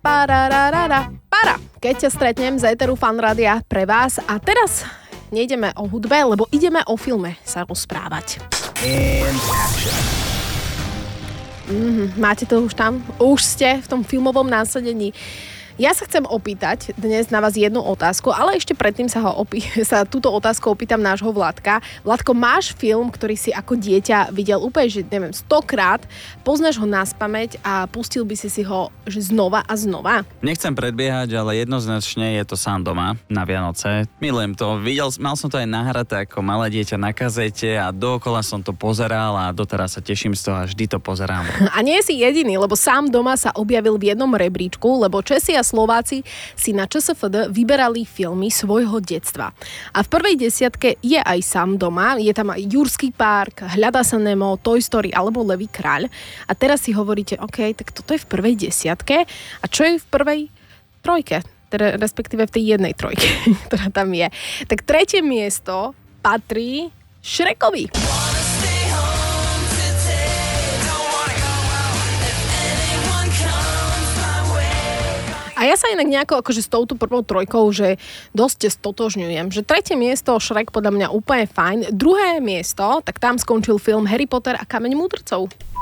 Para, keď ťa stretnem z éteru Fan Rádia pre vás. A teraz nejdeme o hudbe, lebo ideme o filme sa rozprávať. Máte to už tam? Už ste v tom filmovom násadení. Ja sa chcem opýtať dnes na vás jednu otázku, ale ešte predtým sa túto otázku opýtam nášho Vladka. Vladko, máš film, ktorý si ako dieťa videl úplne, že neviem, 100-krát, poznáš ho naspamäť a pustil by si ho že znova a znova? Nechcem predbiehať, ale jednoznačne je to Sám doma na Vianoce. Milujem to. Mal som to aj nahraté ako malé dieťa na kazete a dookola som to pozeral a doteraz sa teším z toho a vždy to pozerám. A nie si jediný, lebo Sám doma sa objavil v jednom rebríčku, lebo Česi a Slováci si na ČSFD vyberali filmy svojho detstva. A v prvej desiatke je aj Sám doma, je tam aj Jurský park, Hľadá sa Nemo, Toy Story alebo Levý kráľ. A teraz si hovoríte, OK, tak toto je v prvej desiatke. A čo je v prvej trojke? Teda respektíve v tej jednej trojke, ktorá tam je. Tak tretie miesto patrí Šrekovi. A ja sa inak nejako akože s touto prvou trojkou, že dosť stotožňujem. Že tretie miesto, Šrek podľa mňa úplne fajn. Druhé miesto, tak tam skončil film Harry Potter a Kameň múdrcov.